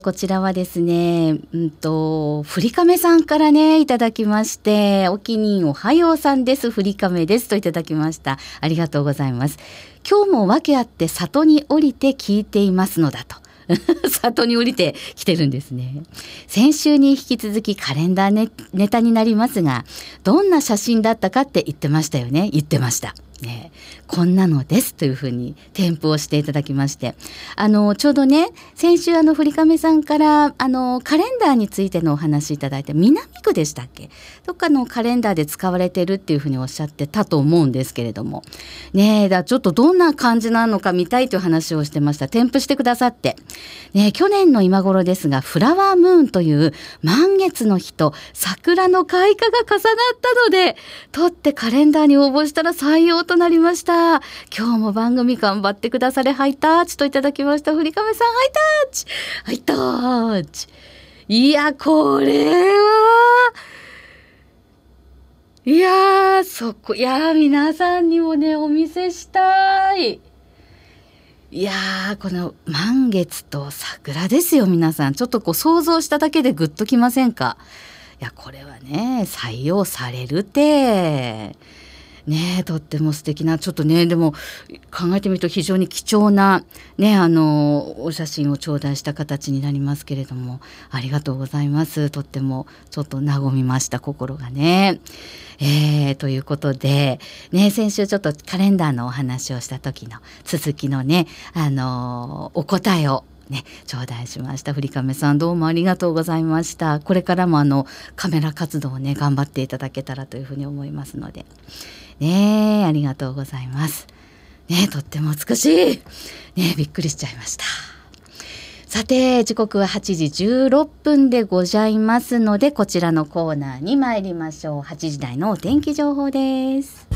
こちらはですね、ふりかめさんからね、いただきまして、おきにんおはようさんです。ふりかめですといただきました。ありがとうございます。今日も訳あって里に降りて聞いていますのだと。里に降りてきてるんですね。先週に引き続きカレンダーネタになりますが、どんな写真だったかって言ってましたよね。言ってました。ね、こんなのですというふうに添付をしていただきまして、ちょうどね、先週ふりかめさんからカレンダーについてのお話いただいて、南区でしたっけ、どっかのカレンダーで使われてるっていうふうにおっしゃってたと思うんですけれどもね、ちょっとどんな感じなのか見たいという話をしてました。添付してくださって、ね、去年の今頃ですが、フラワームーンという満月の日と桜の開花が重なったので、撮ってカレンダーに応募したら採用となりました。今日も番組頑張ってくだされ、ハイタッチといただきました。ふりかめさん、ハイタッチ、ハイタッチ。いや、これはいや皆さんにもね、お見せしたい。いやー、この満月と桜ですよ。皆さんちょっと想像しただけでグッときませんか。いや、これはね、採用されるってね、とっても素敵な、ちょっとね、でも考えてみると非常に貴重なね、お写真を頂戴した形になりますけれども、ありがとうございます。とってもちょっと和みました、心がね。ということでね、先週ちょっとカレンダーのお話をした時の続きのね、お答えをね、頂戴しました。ふりかめさん、どうもありがとうございました。これからもカメラ活動をね、頑張っていただけたらというふうに思いますのでね、ありがとうございますね。とっても美しいね、びっくりしちゃいました。さて、時刻は8時16分でございますので、こちらのコーナーに参りましょう。8時台のお天気情報です。